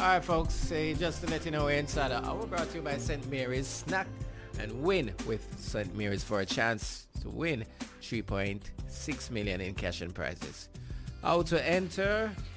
Alright folks, just to let you know, inside the hour brought to you by St. Mary's Snack and win with St. Mary's for a chance to win 3.6 million in cash and prizes. How to enter?